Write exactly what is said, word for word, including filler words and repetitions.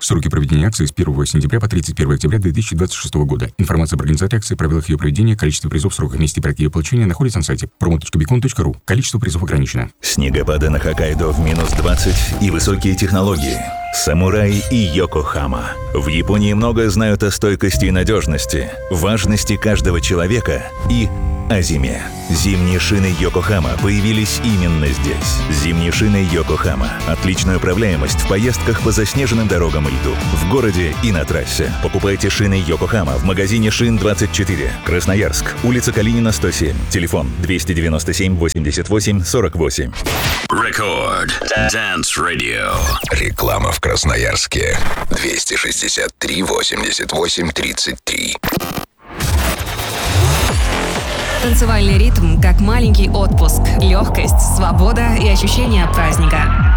Сроки проведения акции с первого сентября по тридцать первого октября две тысячи двадцать шестого года. Информация об организации акции, правилах ее проведения, количество призов, сроках, месте и порядке ее получения находится на сайте промо точка бикон точка ру. Количество призов ограничено. Снегопады на Хоккайдо в минус двадцать и высокие технологии. Самурай и Йокохама. В Японии много знают о стойкости и надежности, важности каждого человека и о зиме. Зимние шины Йокохама появились именно здесь. Зимние шины Йокохама. Отличная управляемость в поездках по заснеженным дорогам и льду, в городе и на трассе. Покупайте шины Йокохама в магазине Шин двадцать четыре. Красноярск. Улица Калинина, сто семь. Телефон двести девяносто семь восемьдесят восемь сорок восемь. Рекорд Dance Radio. Реклама в Красноярске. двести шестьдесят три восемьдесят восемь тридцать три. Танцевальный ритм, как маленький отпуск, легкость, свобода и ощущение праздника.